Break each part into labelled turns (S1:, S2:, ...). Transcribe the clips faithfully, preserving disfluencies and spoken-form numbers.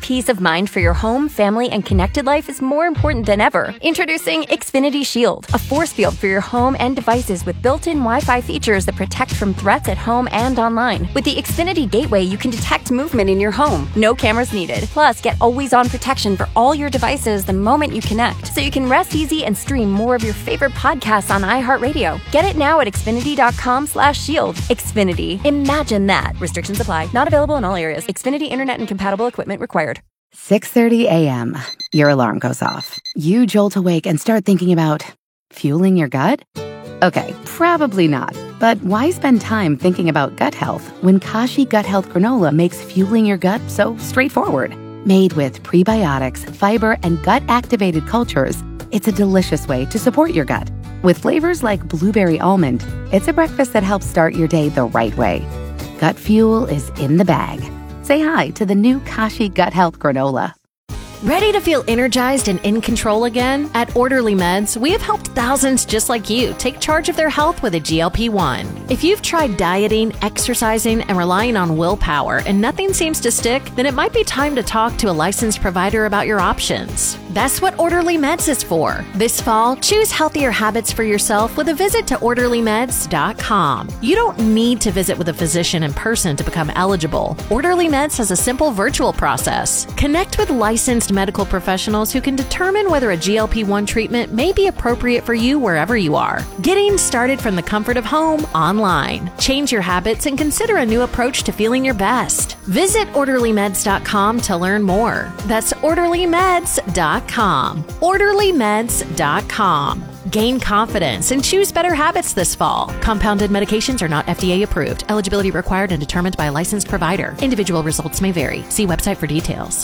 S1: Peace of mind for your home, family, and connected life is more important than ever. Introducing Xfinity Shield, a force field for your home and devices with built-in Wi-Fi features that protect from threats at home and online. With the Xfinity Gateway, you can detect movement in your home. No cameras needed. Plus, get always-on protection for all your devices the moment you connect, so you can rest easy and stream more of your favorite podcasts on iHeartRadio. Get it now at Xfinity.com slash shield. Xfinity. Imagine that. Restrictions apply. Not available in all areas. Xfinity Internet and compatible equipment required.
S2: six thirty a.m. Your alarm goes off. You jolt awake and start thinking about fueling your gut? Okay, probably not. But why spend time thinking about gut health when Kashi Gut Health Granola makes fueling your gut so straightforward? Made with prebiotics, fiber, and gut-activated cultures, it's a delicious way to support your gut. With flavors like blueberry almond, it's a breakfast that helps start your day the right way. Gut fuel is in the bag. Say hi to the new Kashi Gut Health Granola.
S3: Ready to feel energized and in control again? At Orderly Meds, we have helped thousands just like you take charge of their health with a G L P one. If you've tried dieting, exercising, and relying on willpower and nothing seems to stick, then it might be time to talk to a licensed provider about your options. That's what Orderly Meds is for. This fall, choose healthier habits for yourself with a visit to orderly meds dot com. You don't need to visit with a physician in person to become eligible. Orderly Meds has a simple virtual process. Connect with licensed medical professionals who can determine whether a G L P one treatment may be appropriate for you wherever you are. Getting started from the comfort of home online. Change your habits and consider a new approach to feeling your best. Visit orderly meds dot com to learn more. That's orderly meds dot com. orderly meds dot com. Gain confidence and choose better habits this fall. Compounded medications are not F D A approved. Eligibility required and determined by a licensed provider. Individual results may vary. See website for details.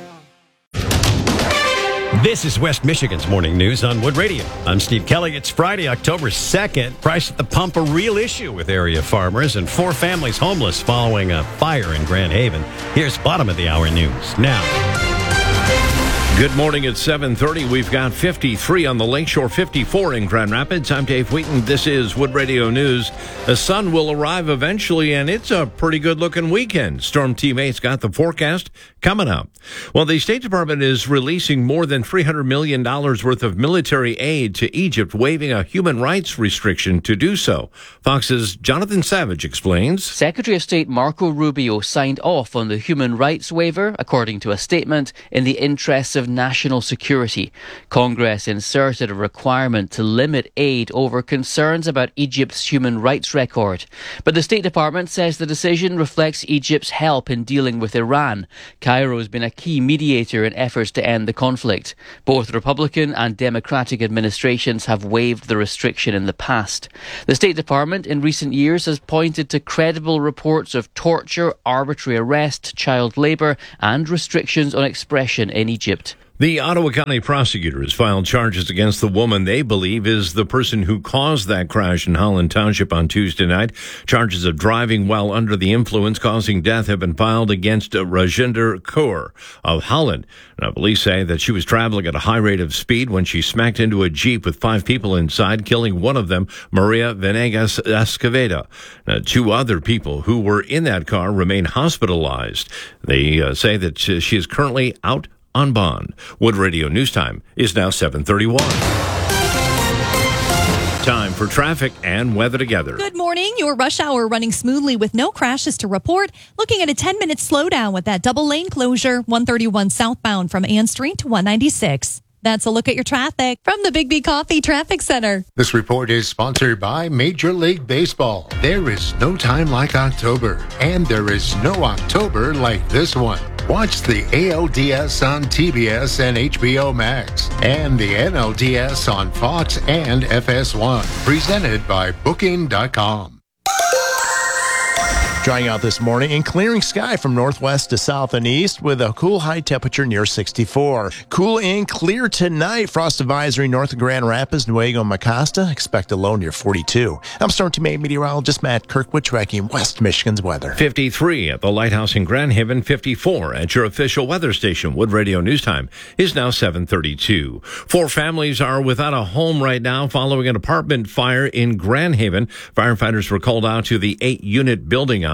S4: This is West Michigan's Morning News on Wood Radio. I'm Steve Kelly. It's Friday, October second. Price at the pump, a real issue with area farmers, and four families homeless following a fire in Grand Haven. Here's bottom of the hour news now.
S5: Good morning at seven thirty. We've got fifty-three on the Lakeshore, fifty-four in Grand Rapids. I'm Dave Wheaton. This is Wood Radio News. The sun will arrive eventually, and it's a pretty good-looking weekend. Storm Team eight's got the forecast coming up. Well, the State Department is releasing more than three hundred million dollars worth of military aid to Egypt, waiving a human rights restriction to do so. Fox's Jonathan Savage explains.
S6: Secretary of State Marco Rubio signed off on the human rights waiver, according to a statement, in the interests of national security. Congress inserted a requirement to limit aid over concerns about Egypt's human rights record. But the State Department says the decision reflects Egypt's help in dealing with Iran. Cairo has been a key mediator in efforts to end the conflict. Both Republican and Democratic administrations have waived the restriction in the past. The State Department in recent years has pointed to credible reports of torture, arbitrary arrest, child labour and restrictions on expression in Egypt.
S5: The Ottawa County prosecutors filed charges against the woman they believe is the person who caused that crash in Holland Township on Tuesday night. Charges of driving while under the influence causing death have been filed against Rajinder Kaur of Holland. Now, police say that she was traveling at a high rate of speed when she smacked into a Jeep with five people inside, killing one of them, Maria Venegas Escoveda. Now, two other people who were in that car remain hospitalized. They uh, say that she is currently out on bond. Wood Radio News Time is now seven thirty-one. Time for traffic and weather together.
S7: Good morning. Your rush hour running smoothly with no crashes to report. Looking at a ten-minute slowdown with that double lane closure, one thirty-one southbound from Ann Street to one ninety-six. That's a look at your traffic from the Big B Coffee Traffic Center.
S8: This report is sponsored by Major League Baseball. There is no time like October, and there is no October like this one. Watch the A L D S on T B S and H B O Max, and the N L D S on Fox and F S one. Presented by Booking dot com.
S9: Drying out this morning and clearing sky from northwest to south and east with a cool high temperature near sixty-four. Cool and clear tonight. Frost advisory north of Grand Rapids, Nuevo, Macasta. Expect a low near forty-two. I'm Storm Team eight meteorologist Matt Kirkwood tracking West Michigan's weather.
S5: fifty-three at the Lighthouse in Grand Haven, fifty-four at your official weather station. Wood Radio News Time is now seven thirty-two. Four families are without a home right now following an apartment fire in Grand Haven. Firefighters were called out to the eight-unit building out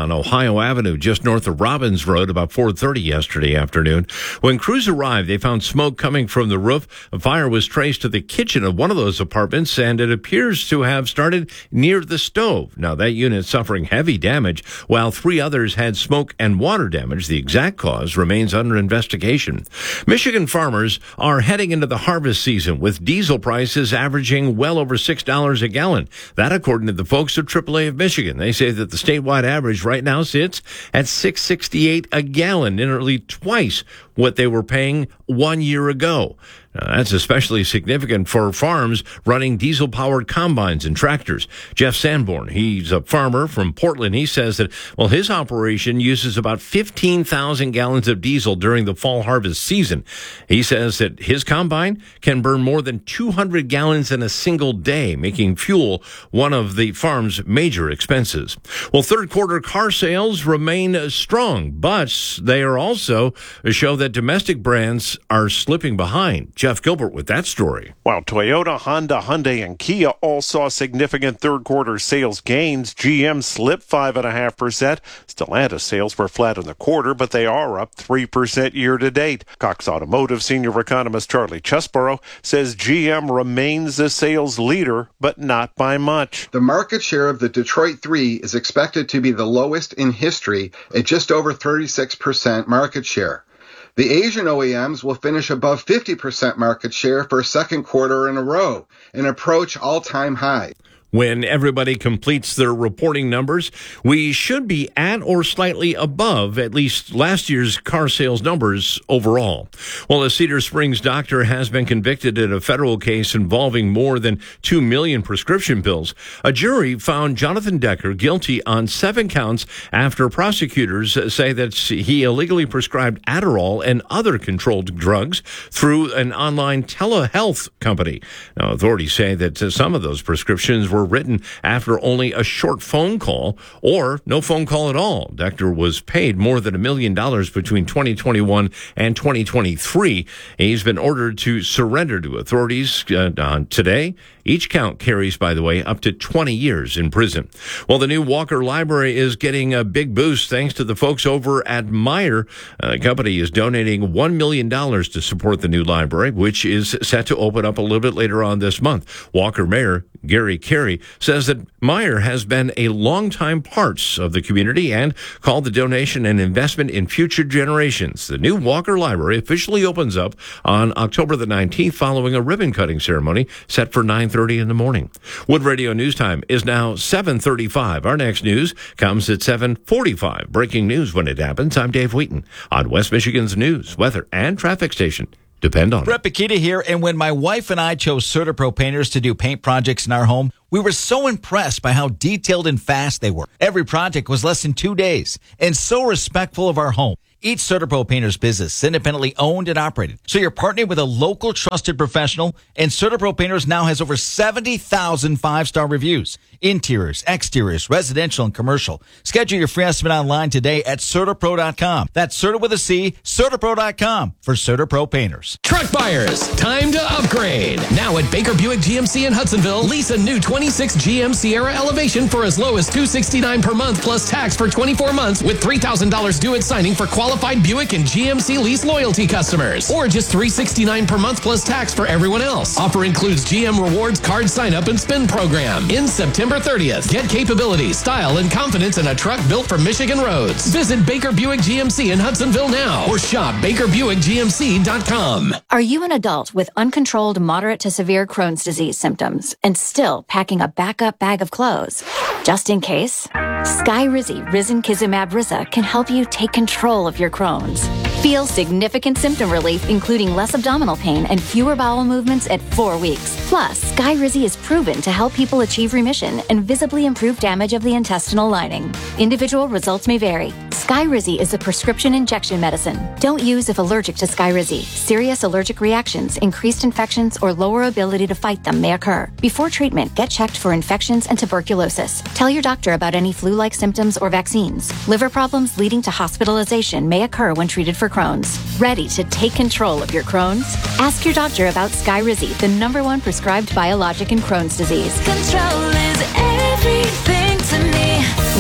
S5: on Ohio Avenue, just north of Robbins Road, about four thirty yesterday afternoon. When crews arrived, they found smoke coming from the roof. A fire was traced to the kitchen of one of those apartments, and it appears to have started near the stove. Now, that unit suffering heavy damage, while three others had smoke and water damage. The exact cause remains under investigation. Michigan farmers are heading into the harvest season with diesel prices averaging well over six dollars a gallon. That according to the folks at triple A of Michigan. They say that the statewide average right now sits at six sixty-eight a gallon, nearly twice what they were paying one year ago. Now, that's especially significant for farms running diesel-powered combines and tractors. Jeff Sanborn, he's a farmer from Portland. He says that, well, his operation uses about fifteen thousand gallons of diesel during the fall harvest season. He says that his combine can burn more than two hundred gallons in a single day, making fuel one of the farm's major expenses. Well, third-quarter car sales remain strong, but they are also show that domestic brands are slipping behind. Jeff Gilbert with that story.
S10: While Toyota, Honda, Hyundai, and Kia all saw significant third-quarter sales gains, G M slipped five point five percent. Stellantis sales were flat in the quarter, but they are up three percent year-to-date. Cox Automotive senior economist Charlie Chesborough says G M remains the sales leader, but not by much.
S11: The market share of the Detroit three is expected to be the lowest in history at just over thirty-six percent market share. The Asian O E Ms will finish above fifty percent market share for a second quarter in a row and approach all-time highs.
S5: When everybody completes their reporting numbers, we should be at or slightly above at least last year's car sales numbers overall. Well, a Cedar Springs doctor has been convicted in a federal case involving more than two million prescription pills. A jury found Jonathan Decker guilty on seven counts after prosecutors say that he illegally prescribed Adderall and other controlled drugs through an online telehealth company. Now, authorities say that some of those prescriptions were written after only a short phone call or no phone call at all. Decker was paid more than a million dollars between twenty twenty-one and twenty twenty-three. He's been ordered to surrender to authorities uh, on today. Each count carries, by the way, up to twenty years in prison. Well, the new Walker Library is getting a big boost thanks to the folks over at Meijer. Uh, the company is donating one million dollars to support the new library, which is set to open up a little bit later on this month. Walker Mayor Gary Carey says that Meijer has been a longtime part of the community and called the donation an investment in future generations. The new Walker Library officially opens up on October the nineteenth following a ribbon-cutting ceremony set for nine thirty in the morning. Wood Radio News Time is now seven thirty-five. Our next news comes at seven forty-five. Breaking news when it happens. I'm Dave Wheaton on West Michigan's news, weather, and traffic station. Depend on
S12: Brett Bakita here, and when my wife and I chose CertaPro painters to do paint projects in our home, we were so impressed by how detailed and fast they were. Every project was less than two days and so respectful of our home. Each CertaPro painter's business is independently owned and operated, so you're partnering with a local trusted professional, and CertaPro Painters now has over seventy thousand five-star reviews. Interiors, exteriors, residential, and commercial. Schedule your free estimate online today at CertaPro dot com. That's Certa with a C, CertaPro dot com for CertaPro Painters.
S13: Truck buyers, time to upgrade. Now at Baker Buick G M C in Hudsonville, lease a new twenty-six G M Sierra Elevation for as low as two hundred sixty-nine dollars per month plus tax for twenty-four months with three thousand dollars due at signing for qualified Buick and G M C lease loyalty customers. Or just three hundred sixty-nine dollars per month plus tax for everyone else. Offer includes G M Rewards card sign-up and spin program. In September thirtieth, get capability, style, and confidence in a truck built for Michigan roads. Visit Baker Buick G M C in Hudsonville now or shop Baker Buick G M C dot com.
S1: Are you an adult with uncontrolled moderate to severe Crohn's disease symptoms and still packing a backup bag of clothes? Just in case, Skyrizi Risankizumab Risa can help you take control of your Crohn's. Feel significant symptom relief, including less abdominal pain and fewer bowel movements at four weeks. Plus, Skyrizi is proven to help people achieve remission and visibly improve damage of the intestinal lining. Individual results may vary. Skyrizi is a prescription injection medicine. Don't use if allergic to Skyrizi. Serious allergic reactions, increased infections, or lower ability to fight them may occur. Before treatment, get checked for infections and tuberculosis. Tell your doctor about any flu-like symptoms or vaccines. Liver problems leading to hospitalization may occur when treated for Crohn's. Ready to take control of your Crohn's? Ask your doctor about Skyrizi, the number one prescribed biologic in Crohn's disease.
S14: Control is everything to me.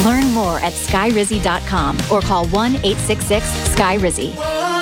S14: Learn more at sky rizzy dot com or call one eight six six sky rizzy.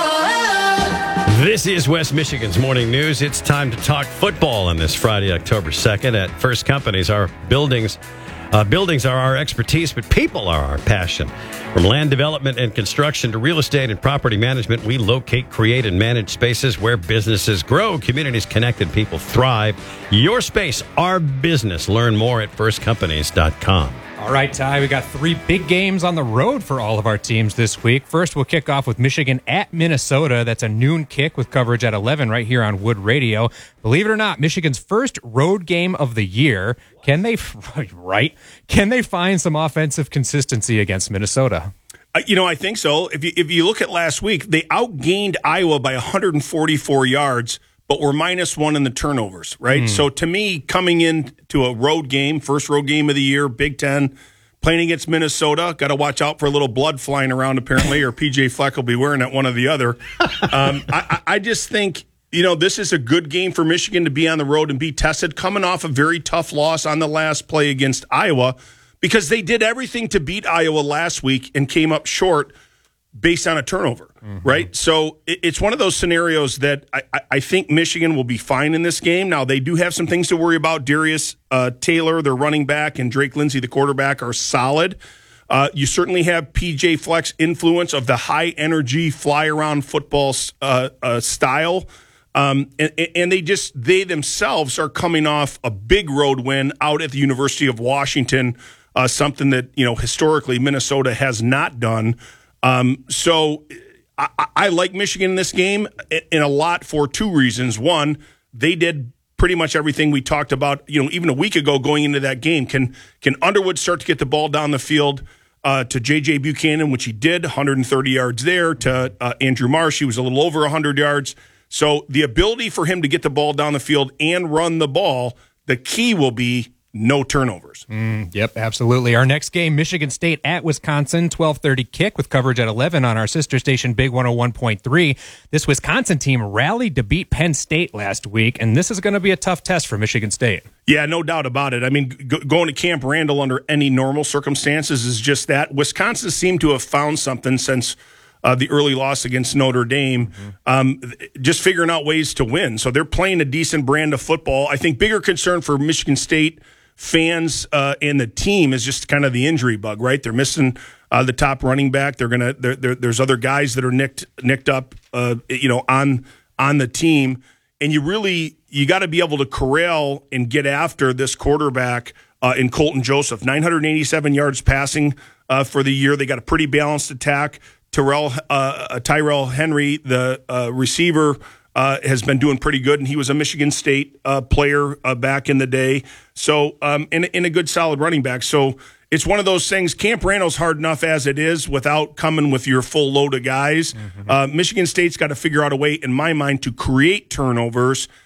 S4: This is West Michigan's Morning News. It's time to talk football on this Friday, October second. At First Companies, our buildings uh, buildings are our expertise, but people are our passion. From land development and construction to real estate and property management, we locate, create, and manage spaces where businesses grow, communities connect, and people thrive. Your space, our business. Learn more at first companies dot com.
S15: All right, Ty, we got three big games on the road for all of our teams this week. First, we'll kick off with Michigan at Minnesota. That's a noon kick with coverage at eleven right here on Wood Radio. Believe it or not, Michigan's first road game of the year. Can they, right? Can they find some offensive consistency against Minnesota?
S16: Uh, you know, I think so. If you, if you look at last week, they outgained Iowa by one hundred forty-four yards. But we're minus one in the turnovers, right? Mm. So to me, coming into a road game, first road game of the year, Big Ten, playing against Minnesota, got to watch out for a little blood flying around apparently, or P J Fleck will be wearing it, one or the other. Um, I, I just think, you know, this is a good game for Michigan to be on the road and be tested, coming off a very tough loss on the last play against Iowa, because they did everything to beat Iowa last week and came up short based on a turnover, mm-hmm. right? So it's one of those scenarios that I, I think Michigan will be fine in this game. Now, they do have some things to worry about. Darius uh, Taylor, their running back, and Drake Lindsey, the quarterback, are solid. Uh, you certainly have P J Fleck's influence of the high-energy, fly-around football uh, uh, style. Um, and, and they just, they themselves are coming off a big road win out at the University of Washington, uh, something that, you know, historically Minnesota has not done. Um, so I, I like Michigan in this game in a lot for two reasons. One, they did pretty much everything we talked about, you know, even a week ago going into that game. Can can Underwood start to get the ball down the field uh, to J J Buchanan, which he did, one hundred thirty yards there, to uh, Andrew Marsh, he was a little over one hundred yards. So the ability for him to get the ball down the field and run the ball, the key will be no turnovers.
S15: Mm, yep, absolutely. Our next game, Michigan State at Wisconsin, twelve thirty kick with coverage at eleven on our sister station, Big one oh one point three. This Wisconsin team rallied to beat Penn State last week, and this is going to be a tough test for Michigan State.
S16: Yeah, no doubt about it. I mean, g- going to Camp Randall under any normal circumstances is just that. Wisconsin seemed to have found something since Uh, the early loss against Notre Dame, mm-hmm. um, just figuring out ways to win. So they're playing a decent brand of football. I think bigger concern for Michigan State fans uh, and the team is just kind of the injury bug, right? They're missing uh, the top running back. They're gonna. They're, they're, there's other guys that are nicked nicked up, uh, you know, on on the team, and you really you got to be able to corral and get after this quarterback uh, in Colton Joseph. nine hundred eighty-seven yards passing uh, for the year. They got a pretty balanced attack. Tyrell, uh, Tyrell Henry, the uh, receiver, uh, has been doing pretty good, and he was a Michigan State uh, player uh, back in the day. So, um, and, and a good solid running back. So it's one of those things. Camp Randall's hard enough as it is without coming with your full load of guys. Mm-hmm. Uh, Michigan State's got to figure out a way, in my mind, to create turnovers